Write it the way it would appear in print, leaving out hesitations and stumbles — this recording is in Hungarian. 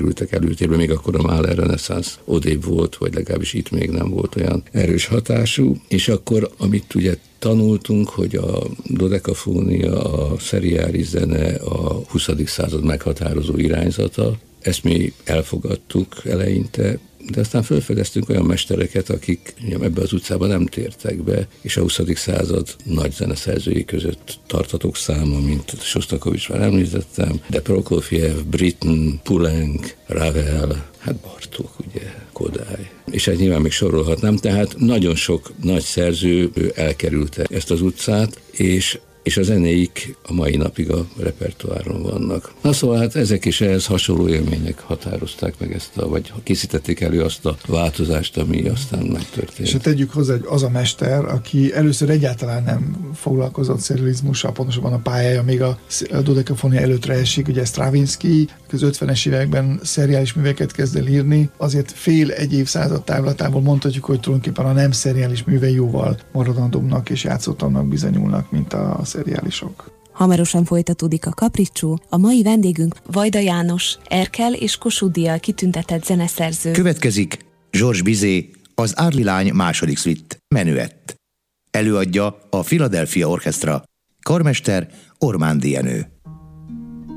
kerültek előtérbe, még akkor a Mahler reneszánsz odébb volt, vagy legalábbis itt még nem volt olyan erős hatású, és akkor, amit ugye tanultunk, hogy a dodekafónia, a szeriális zene a 20. század meghatározó irányzata, ezt mi elfogadtuk eleinte, de aztán felfedeztünk olyan mestereket, akik ebbe az utcába nem tértek be, és a 20. század nagy zeneszerzői között tartatok száma, mint Sostakovics már említettem, de Prokofjev, Britten, Poulenc, Ravel, hát Bartók, ugye, Kodály. És hát nyilván még sorolhatnám, tehát nagyon sok nagy szerző elkerülte ezt az utcát, és a zenéik a mai napig a repertoáron vannak. Na szóval hát ezek is ehhez hasonló élmények határozták meg vagy készítették elő azt a változást, ami aztán megtörtént. És hát tegyük hozzá, hogy az a mester, aki először egyáltalán nem foglalkozott szerializmussal, pontosabban a pályája még a dodekafonia előttre esik, ugye Stravinsky az 50-es években szeriális műveket kezd el írni, azért fél egy évszázad távlatából mondhatjuk, hogy tulajdonképpen a nem szeriális műve jóval maradandóbbnak és játszottabbnak bizonyulnak, mint a szeriálisok. Hamarosan folytatódik a Kapricsó, a mai vendégünk Vajda János, Erkel és Kossuth díjjal kitüntetett zeneszerző. Következik Georges Bizet, az Árli lány második szvitt, Menuett. Előadja a Philadelphia Orchestra, karmester Ormándi Jenő.